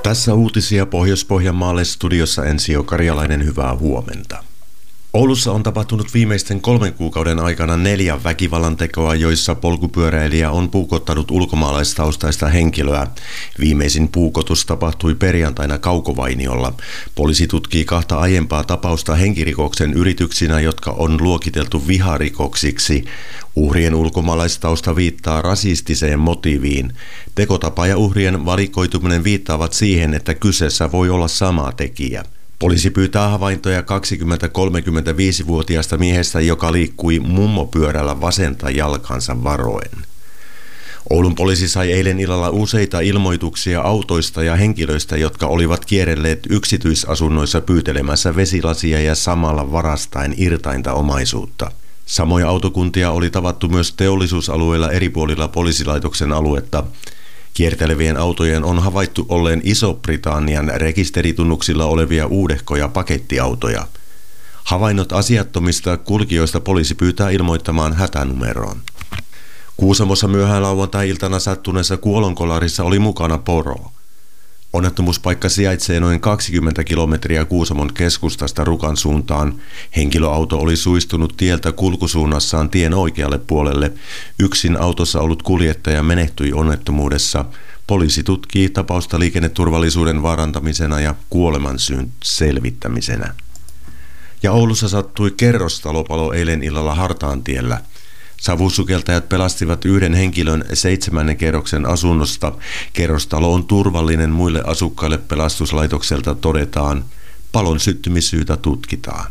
Tässä uutisia Pohjois-Pohjanmaalle, studiossa Ensio Karjalainen, hyvää huomenta. Oulussa on tapahtunut viimeisten 3 kuukauden aikana 4 väkivallantekoa, joissa polkupyöräilijä on puukottanut ulkomaalaistaustaista henkilöä. Viimeisin puukotus tapahtui perjantaina Kaukovainiolla. Poliisi tutkii 2 aiempaa tapausta henkirikoksen yrityksinä, jotka on luokiteltu viharikoksiksi. Uhrien ulkomaalaistausta viittaa rasistiseen motiiviin. Tekotapa ja uhrien valikoituminen viittaavat siihen, että kyseessä voi olla sama tekijä. Poliisi pyytää havaintoja 20-35-vuotiaasta miehestä, joka liikkui mummopyörällä vasenta jalkansa varoen. Oulun poliisi sai eilen illalla useita ilmoituksia autoista ja henkilöistä, jotka olivat kierrelleet yksityisasunnoissa pyytelemässä vesilasia ja samalla varastaen irtainta omaisuutta. Samoja autokuntia oli tavattu myös teollisuusalueilla eri puolilla poliisilaitoksen aluetta. Kiertelevien autojen on havaittu olleen Iso-Britannian rekisteritunnuksilla olevia uudehkoja pakettiautoja. Havainnot asiattomista kulkijoista poliisi pyytää ilmoittamaan hätänumeroon. Kuusamossa myöhään lauantai-iltana sattuneessa kuolonkolarissa oli mukana poro. Onnettomuuspaikka sijaitsee noin 20 kilometriä Kuusamon keskustasta Rukan suuntaan. Henkilöauto oli suistunut tieltä kulkusuunnassaan tien oikealle puolelle. Yksin autossa ollut kuljettaja menehtyi onnettomuudessa. Poliisi tutkii tapausta liikenneturvallisuuden vaarantamisena ja kuolemansyyn selvittämisenä. Ja Oulussa sattui kerrostalopalo eilen illalla Hartaantiellä. Savusukeltajat pelastivat 1 henkilön 7. kerroksen asunnosta. Kerrostalo on turvallinen muille asukkaille, pelastuslaitokselta todetaan. Palon syttymissyytä tutkitaan.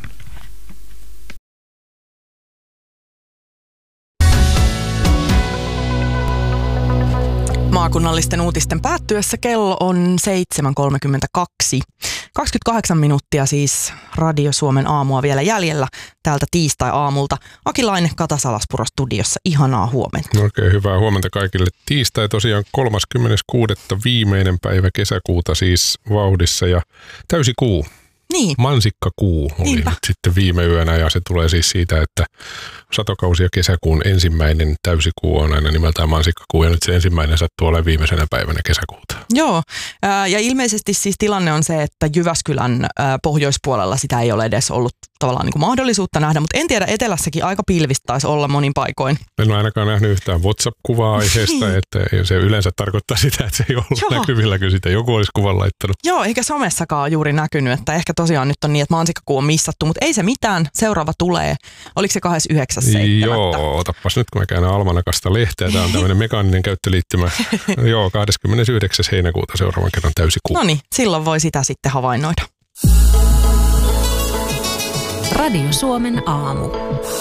Maakunnallisten uutisten päättyessä kello on 7.32. 28 minuuttia siis Radio Suomen aamua vielä jäljellä täältä tiistai-aamulta. Aki Laine, Kata Salaspuro studiossa. Ihanaa huomenta. Oikein hyvää huomenta kaikille. Tiistai tosiaan 36. viimeinen päivä kesäkuuta siis vauhdissa ja täysikuu. Niin. Mansikkakuu oli nyt sitten viime yönä ja se tulee siis siitä, että satokausi ja kesäkuun ensimmäinen täysikuu on aina nimeltään mansikkakuu ja nyt se ensimmäinen sattuu olemaan viimeisenä päivänä kesäkuuta. Joo, ja ilmeisesti siis tilanne on se, että Jyväskylän pohjoispuolella sitä ei ole edes ollut tavallaan niin kuin mahdollisuutta nähdä, mutta en tiedä, etelässäkin aika pilvistä taisi olla monin paikoin. En ole ainakaan nähnyt yhtään WhatsApp-kuvaa aiheesta, että se yleensä tarkoittaa sitä, että se ei ollut näkyvillä, kun sitä joku olisi kuvan laittanut. Joo, eikä somessakaan juuri näkynyt, että ehkä tosiaan nyt on niin, että mansikkakuu on missattu, mutta ei se mitään, seuraava tulee. Oliko se 29.7.? Joo, otapas nyt kun mä käännän Almanakasta lehteä, tämä on tämmöinen mekaaninen käyttöliittymä. Joo, 29. heinäkuuta seuraavan kerran täysikuu. No niin, silloin voi sitä sitten havainnoida. Radio Suomen aamu.